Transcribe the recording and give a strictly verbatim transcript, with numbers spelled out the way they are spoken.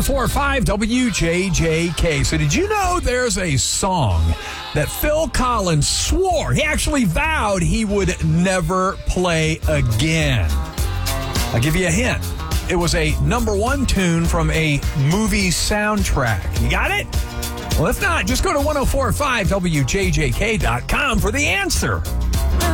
oh four point five W J J K. So did you know there's a song that Phil Collins swore, he actually vowed he would never play again? I'll give you a hint. It was a number one tune from a movie soundtrack. You got it? Well, if not, just go to ten forty-five W J J K dot com for the answer.